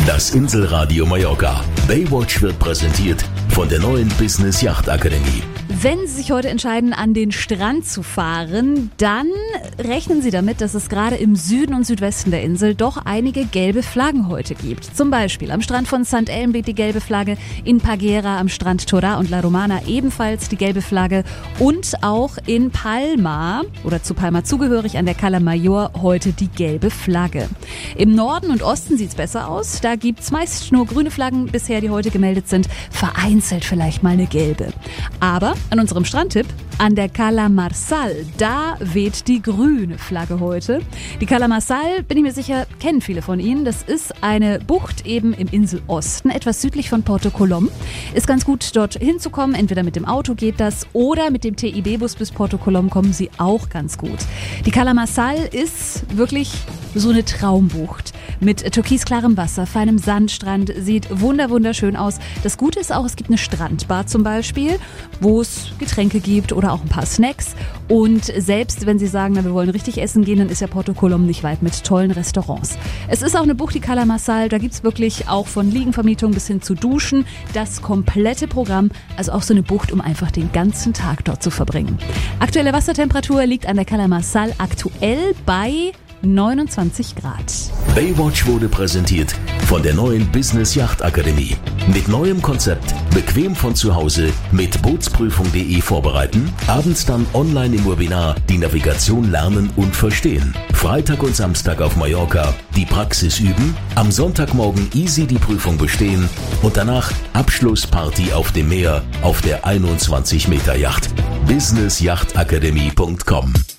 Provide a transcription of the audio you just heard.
Das Inselradio Mallorca. Baywatch wird präsentiert von der neuen Business Yacht Akademie. Wenn Sie sich heute entscheiden, an den Strand zu fahren, dann rechnen Sie damit, dass es gerade im Süden und Südwesten der Insel doch einige gelbe Flaggen heute gibt. Zum Beispiel am Strand von St. Elm weht die gelbe Flagge, in Paguera am Strand Torà und La Romana ebenfalls die gelbe Flagge und auch in Palma oder zu Palma zugehörig an der Cala Mayor heute die gelbe Flagge. Im Norden und Osten sieht es besser aus. Da gibt es meist nur grüne Flaggen bisher, die heute gemeldet sind. Vereinzelt vielleicht mal eine gelbe. Aber an unserem Strandtipp, an der Cala Marsal, da weht die grüne Flagge heute. Die Cala Marsal, bin ich mir sicher, kennen viele von Ihnen. Das ist eine Bucht eben im Inselosten, etwas südlich von Porto Colom. Ist ganz gut, dort hinzukommen. Entweder mit dem Auto geht das oder mit dem TIB-Bus bis Porto Colom kommen Sie auch ganz gut. Die Cala Marsal ist wirklich so eine Traumbucht mit türkisklarem Wasser, feinem Sandstrand, sieht wunderschön aus. Das Gute ist auch, es gibt eine Strandbar zum Beispiel, wo es Getränke gibt oder auch ein paar Snacks. Und selbst wenn Sie sagen, na, wir wollen richtig essen gehen, dann ist ja Porto Colom nicht weit mit tollen Restaurants. Es ist auch eine Bucht, die Cala Marsal, da gibt es wirklich auch von Liegenvermietung bis hin zu Duschen das komplette Programm, also auch so eine Bucht, um einfach den ganzen Tag dort zu verbringen. Aktuelle Wassertemperatur liegt an der Cala Marsal aktuell bei 29 Grad. Baywatch wurde präsentiert von der neuen Business Yacht Akademie. Mit neuem Konzept, bequem von zu Hause, mit Bootsprüfung.de vorbereiten, abends dann online im Webinar die Navigation lernen und verstehen. Freitag und Samstag auf Mallorca die Praxis üben, am Sonntagmorgen easy die Prüfung bestehen und danach Abschlussparty auf dem Meer auf der 21 Meter Yacht. businessyachtakademie.com